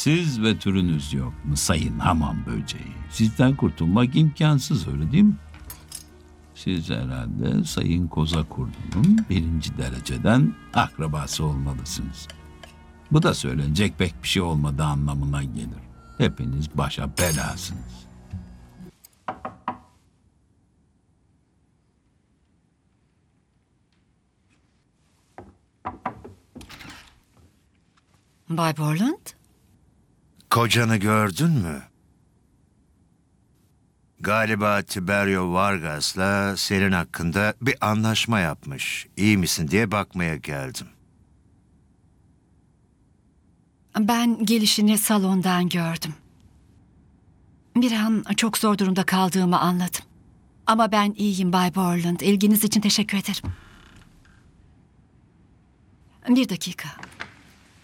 Siz ve türünüz yok mu sayın hamam böceği? Sizden kurtulmak imkansız, öyle değil mi? Siz herhalde Sayın Koza Kurdu'nun 1. dereceden akrabası olmalısınız. Bu da söylenecek pek bir şey olmadığı anlamına gelir. Hepiniz başa belasınız. Bay Borland? Kocanı gördün mü? Galiba Tiberio Vargas'la senin hakkında bir anlaşma yapmış. İyi misin diye bakmaya geldim. Ben gelişini salondan gördüm. Bir an çok zor durumda kaldığımı anladım. Ama ben iyiyim Bay Borland. İlginiz için teşekkür ederim. Bir dakika.